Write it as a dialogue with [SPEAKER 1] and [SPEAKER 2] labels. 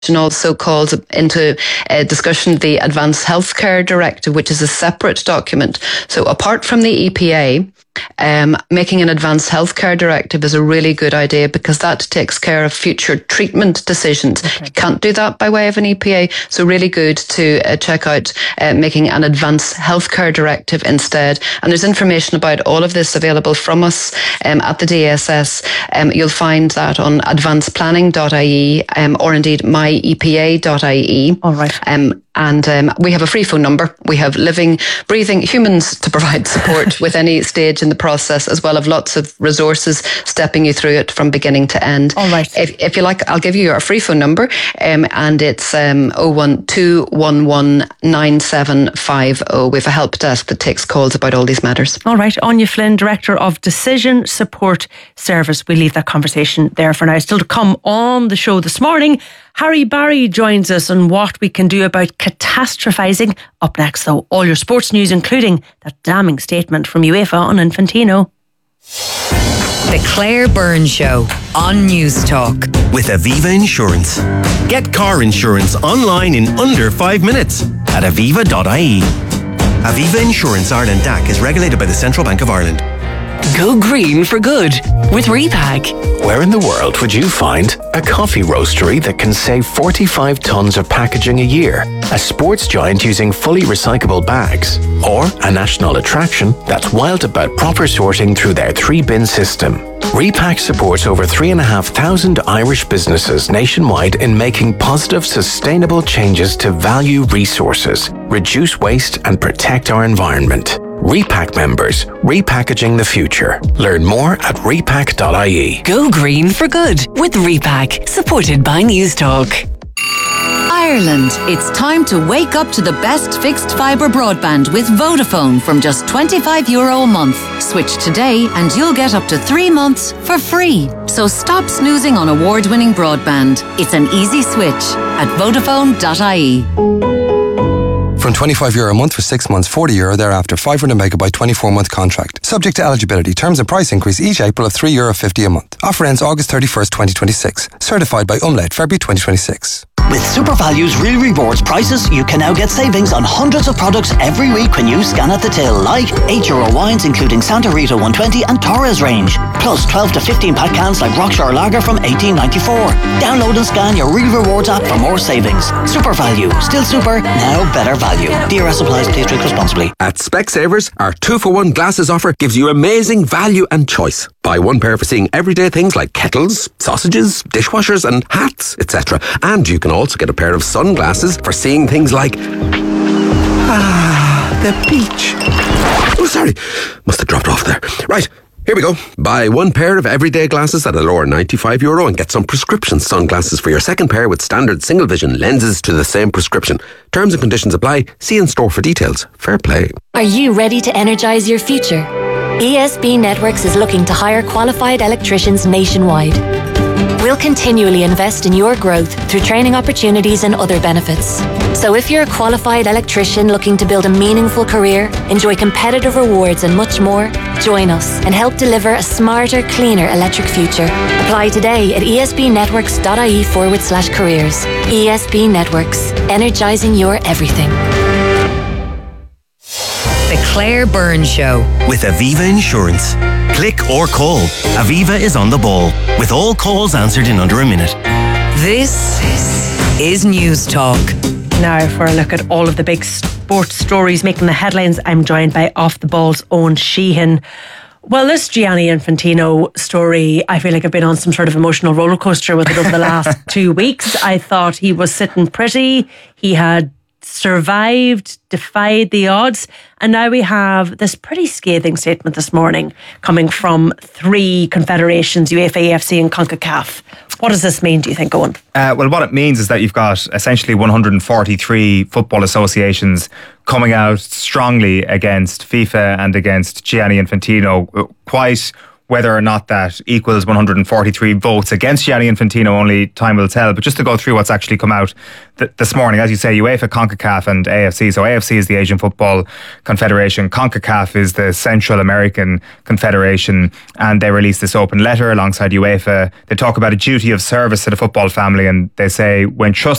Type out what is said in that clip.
[SPEAKER 1] also called into discussion the Advanced Healthcare Directive, which is a separate document. So apart from the EPA, making an advanced healthcare directive is a really good idea because that takes care of future treatment decisions. Okay. You can't do that by way of an EPA. So really good to check out making an advanced healthcare directive instead. And there's information about all of this available from us at the DSS. You'll find that on advancedplanning.ie or indeed myepa.ie.
[SPEAKER 2] All right.
[SPEAKER 1] And we have a free phone number. We have living, breathing humans to provide support with any stage in the process, as well as lots of resources stepping you through it from beginning to end.
[SPEAKER 2] All right.
[SPEAKER 1] If you like, I'll give you our free phone number, and it's 012119750. We have a help desk that takes calls about all these matters.
[SPEAKER 2] All right. Anya Flynn, Director of Decision Support Service. We leave that conversation there for now. Still to come on the show this morning, Harry Barry joins us on what we can do about catastrophising. Up next, though, all your sports news, including that damning statement from UEFA on Infantino.
[SPEAKER 3] The Claire Byrne Show on News Talk.
[SPEAKER 4] With Aviva Insurance. Get car insurance online in under 5 minutes at aviva.ie. Aviva Insurance Ireland DAC is regulated by the Central Bank of Ireland.
[SPEAKER 5] Go green for good with Repack.
[SPEAKER 6] Where in the world would you find a coffee roastery that can save 45 tonnes of packaging a year, a sports giant using fully recyclable bags, or a national attraction that's wild about proper sorting through their 3-bin system? Repack supports over 3,500 Irish businesses nationwide in making positive, sustainable changes to value resources, reduce waste and protect our environment. Repack members, repackaging the future. Learn more at repack.ie.
[SPEAKER 5] Go green for good with Repack, supported by News Talk.
[SPEAKER 7] Ireland, it's time to wake up to the best fixed fibre broadband with Vodafone from just €25 a month. Switch today and you'll get up to 3 months for free. So stop snoozing on award-winning broadband. It's an easy switch at Vodafone.ie.
[SPEAKER 8] From €25 a month for 6 months, €40 thereafter, 500 megabyte 24-month contract. Subject to eligibility. Terms and price increase each April of €3.50 a month. Offer ends August 31st, 2026. Certified by Umlaut, February 2026.
[SPEAKER 9] With SuperValue's Real Rewards prices, you can now get savings on hundreds of products every week when you scan at the till, like €8 wines including Santa Rita 120 and Torres range, plus 12 to 15 pack cans like Rockshore Lager from $18.94. Download and scan your Real Rewards app for more savings. SuperValue, still super, now better value. DRS applies, please drink responsibly.
[SPEAKER 10] At Specsavers, our 2-for-1 glasses offer gives you amazing value and choice. Buy one pair for seeing everyday things like kettles, sausages, dishwashers and hats, etc. And you can also get a pair of sunglasses for seeing things like the beach. Oh, sorry, must have dropped off there. Right, here we go. Buy one pair of everyday glasses at a lower €95 and get some prescription sunglasses for your second pair with standard single vision lenses to the same prescription. Terms and conditions apply. See in store for details. Fair play.
[SPEAKER 11] Are you ready to energise your future? ESB Networks is looking to hire qualified electricians nationwide. We'll continually invest in your growth through training opportunities and other benefits. So if you're a qualified electrician looking to build a meaningful career, enjoy competitive rewards and much more, join us and help deliver a smarter, cleaner electric future. Apply today at esbnetworks.ie/careers. ESB Networks, energising your everything.
[SPEAKER 3] The Claire Byrne Show.
[SPEAKER 4] With Aviva Insurance. Click or call. Aviva is on the ball, with all calls answered in under a minute.
[SPEAKER 3] This is News Talk.
[SPEAKER 2] Now for a look at all of the big sports stories making the headlines, I'm joined by Off the Ball's Owen Sheehan. Well, this Gianni Infantino story, I feel like I've been on some sort of emotional roller coaster with it over the last 2 weeks. I thought he was sitting pretty. He had survived, defied the odds, and now we have this pretty scathing statement this morning coming from 3 confederations, UEFA, AFC and CONCACAF. What does this mean, do you think, Owen?
[SPEAKER 12] Well, what it means is that you've got essentially 143 football associations coming out strongly against FIFA and against Gianni Infantino, quite whether or not that equals 143 votes against Gianni Infantino, only time will tell. But just to go through what's actually come out this morning, as you say, UEFA, CONCACAF and AFC. So AFC is the Asian Football Confederation, CONCACAF is the Central American Confederation, and they released this open letter alongside UEFA. They talk about a duty of service to the football family, and they say when trust